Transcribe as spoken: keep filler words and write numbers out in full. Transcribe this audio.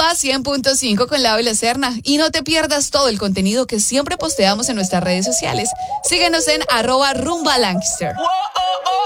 Rumba cien punto cinco con Lau y la Serna. Y no te pierdas todo el contenido que siempre posteamos en nuestras redes sociales. Síguenos en arroba Rumba Lancaster.